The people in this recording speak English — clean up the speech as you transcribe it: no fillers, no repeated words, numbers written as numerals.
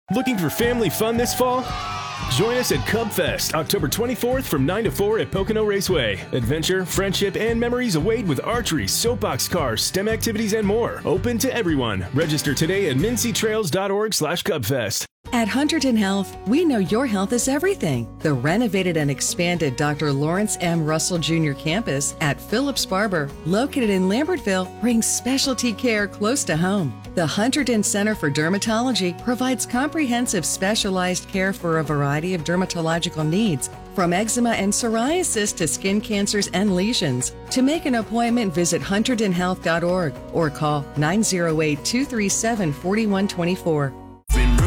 Looking for family fun this fall? Join us at Cub Fest, October 24th from 9 to 4 at Pocono Raceway. Adventure, friendship, and memories await with archery, soapbox cars, STEM activities, and more. Open to everyone. Register today at mincytrails.org/CubFest. At Hunterdon Health, we know your health is everything. The renovated and expanded Dr. Lawrence M. Russell Jr. campus at Phillips Barber, located in Lambertville, brings specialty care close to home. The Hunterdon Center for Dermatology provides comprehensive specialized care for a variety of dermatological needs, from eczema and psoriasis to skin cancers and lesions. To make an appointment, visit hunterdonhealth.org or call 908-237-4124.